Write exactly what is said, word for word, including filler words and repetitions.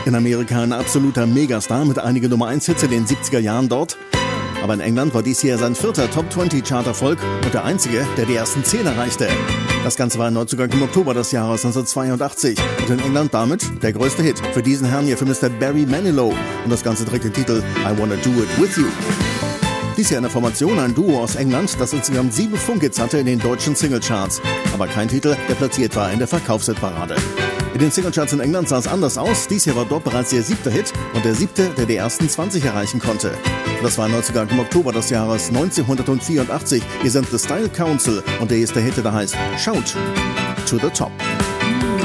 In Amerika ein absoluter Megastar mit einigen Nummer eins Hits in den siebziger Jahren dort. Aber in England war dies hier sein vierter Top zwanzig Charterfolg und der einzige, der die ersten zehn erreichte. Das Ganze war ein Neuzugang im Oktober des Jahres neunzehnhundertzweiundachtzig und in England damit der größte Hit für diesen Herrn hier, für Mister Barry Manilow. Und das Ganze trägt den Titel I Wanna Do It With You. Dies hier eine Formation, ein Duo aus England, das insgesamt sieben Funkhits hatte in den deutschen Singlecharts. Aber kein Titel, der platziert war in der Verkaufshitparade. In den Singlecharts in England sah es anders aus. Dies hier war dort bereits der siebte Hit und der siebte, der die ersten zwanzig erreichen konnte. Das war ein Neuzugang im Oktober des Jahres neunzehnhundertvierundachtzig. Hier sind The Style Council und der erste Hit, der heißt Shout to the Top.